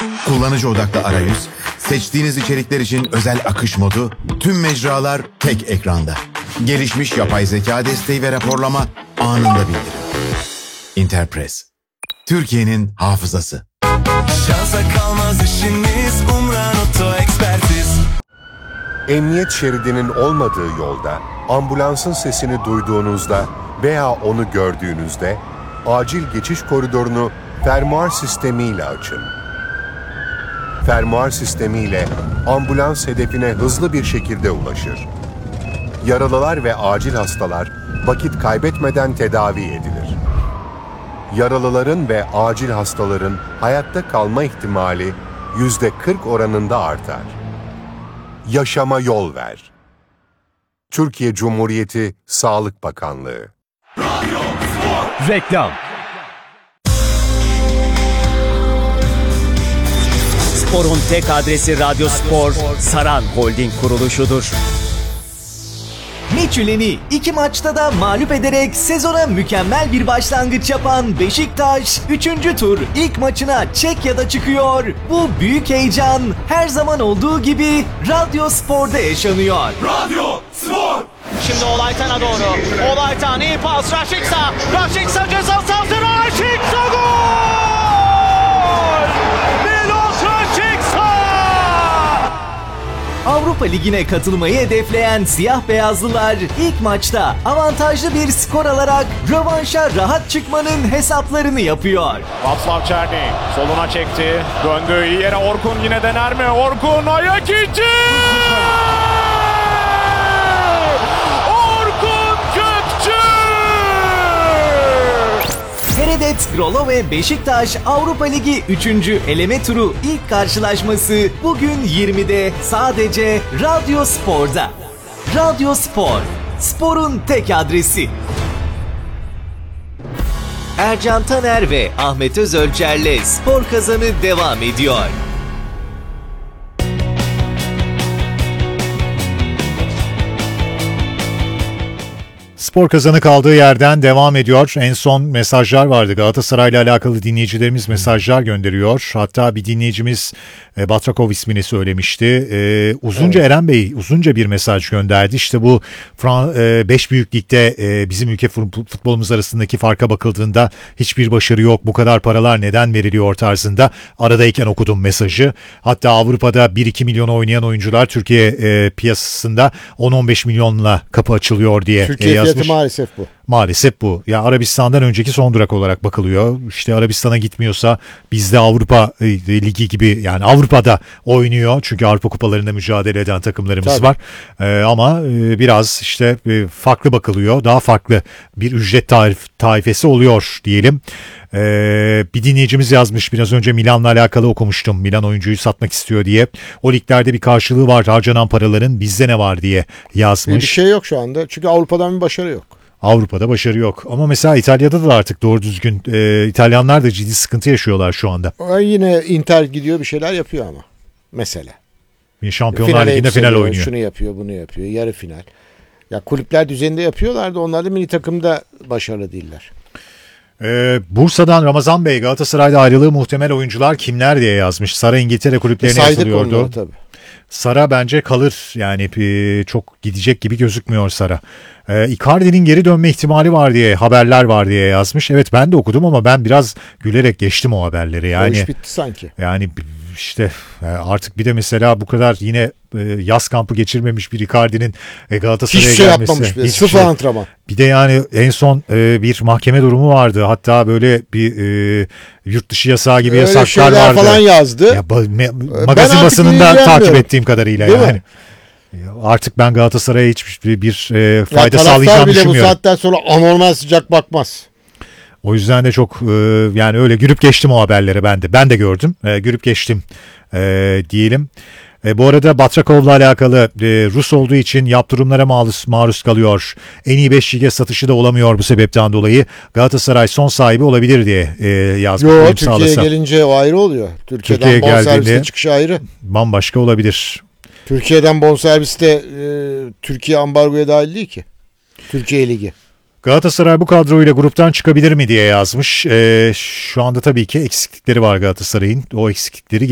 Kullanıcı odaklı arayüz, seçtiğiniz içerikler için özel akış modu, tüm mecralar tek ekranda. Gelişmiş yapay zeka desteği ve raporlama anında bildirim. Interpress, Türkiye'nin hafızası. Şansa kalmaz işiniz, Umran Oto Ekspertiz. Emniyet şeridinin olmadığı yolda, ambulansın sesini duyduğunuzda veya onu gördüğünüzde, acil geçiş koridorunu fermuar sistemiyle açın. Fermuar sistemiyle ambulans hedefine hızlı bir şekilde ulaşır. Yaralılar ve acil hastalar vakit kaybetmeden tedavi edilir. Yaralıların ve acil hastaların hayatta kalma ihtimali %40 oranında artar. Yaşama yol ver. Türkiye Cumhuriyeti Sağlık Bakanlığı. Reklam. Spor'un tek adresi Radyo Spor, Saran Holding kuruluşudur. Michelini 2 maçta da mağlup ederek sezona mükemmel bir başlangıç yapan Beşiktaş 3. tur ilk maçına Çekya'da çıkıyor. Bu büyük heyecan her zaman olduğu gibi Radyo Spor'da yaşanıyor. Radyo Spor. Şimdi Olaytan'a doğru. Olaytan iyi pas. Raşiksa. Raşiksa ceza sahasına. Raşiksa gol! Milos Raşiksa! Avrupa Ligi'ne katılmayı hedefleyen siyah beyazlılar ilk maçta avantajlı bir skor alarak rövanşa rahat çıkmanın hesaplarını yapıyor. Václav Černý soluna çekti. Döndü iyi yere. Orkun yine dener mi? Orkun ayak içi! Orkun Kökçü! Seredet Grolo ve Beşiktaş Avrupa Ligi 3. eleme turu ilk karşılaşması bugün 20'de sadece Radyo Spor'da. Radyo Spor, sporun tek adresi. Ercan Taner ve Ahmet Özölçer'le Spor Kazanı devam ediyor. Spor Kazanı kaldığı yerden devam ediyor. En son mesajlar vardı. Galatasaray'la alakalı dinleyicilerimiz mesajlar gönderiyor. Hatta bir dinleyicimiz Batrakov ismini söylemişti. Uzunca evet. Eren Bey uzunca bir mesaj gönderdi. İşte bu 5 büyük ligde bizim ülke futbolumuz arasındaki farka bakıldığında hiçbir başarı yok. Bu kadar paralar neden veriliyor tarzında. Aradayken okudum mesajı. Hatta Avrupa'da 1-2 milyon oynayan oyuncular Türkiye piyasasında 10-15 milyonla kapı açılıyor diye yazmış. Maalesef bu. Maalesef bu. Ya Arabistan'dan önceki son durak olarak bakılıyor. İşte Arabistan'a gitmiyorsa bizde Avrupa Ligi gibi yani Avrupa'da oynuyor. Çünkü Avrupa kupalarında mücadele eden takımlarımız Tabii. var. Ama biraz işte farklı bakılıyor. Daha farklı bir ücret taifesi oluyor diyelim. Bir dinleyicimiz yazmış biraz önce Milan'la alakalı okumuştum. Milan oyuncuyu satmak istiyor diye. O liglerde bir karşılığı var harcanan paraların bizde ne var diye yazmış. Bir şey yok şu anda çünkü Avrupa'dan bir başarı yok. Avrupa'da başarı yok. Ama mesela İtalya'da da artık doğru düzgün İtalyanlar da ciddi sıkıntı yaşıyorlar şu anda. Yine Inter gidiyor bir şeyler yapıyor ama. Mesela. Bir Şampiyonlar Ligi'nde final oynuyor. Şunu yapıyor bunu yapıyor. Yarı final. Ya kulüpler düzeyinde yapıyorlar da onlar da milli takımda başarılı değiller. Bursa'dan Ramazan Bey Galatasaray'da ayrılığı muhtemel oyuncular kimler diye yazmış. Sara İngiltere kulüplerine yazılıyordu. Saydık onları tabii. Sara bence kalır yani çok gidecek gibi gözükmüyor Sara. Icardi'nin geri dönme ihtimali var diye haberler var diye yazmış. Evet ben de okudum ama ben biraz gülerek geçtim o haberleri. Yani, o iş bitti sanki. Yani işte artık bir de mesela bu kadar yine yaz kampı geçirmemiş bir Icardi'nin Galatasaray'a hiçbir şey gelmesi. Yapmamış bile. Sıfır antrenman. Bir de yani en son bir mahkeme durumu vardı. Hatta böyle bir yurt dışı yasağı gibi öyle yasaklar vardı. Falan yazdı. Ya, magazin basınından takip ettiğim kadarıyla değil yani. Mi? Artık ben Galatasaray'a hiçbir fayda sağlayacağını bile düşünmüyorum. Bu saatten sonra anormal sıcak bakmaz. O yüzden de çok yani öyle gülüp geçtim o haberlere ben de. Ben de gördüm. Gülüp geçtim diyelim. Bu arada Batrakov'la alakalı Rus olduğu için yaptırımlara maruz kalıyor. En iyi 5 lige satışı da olamıyor bu sebepten dolayı. Galatasaray son sahibi olabilir diye yazmış. Yok Türkiye'ye gelince o ayrı oluyor. Türkiye'den bonservisle çıkışı ayrı. Bambaşka olabilir. Türkiye'den bonserviste Türkiye ambargoya dahil değil ki. Türkiye Ligi. Galatasaray bu kadroyla gruptan çıkabilir mi diye yazmış. Şu anda tabii ki eksiklikleri var Galatasaray'ın. O eksiklikleri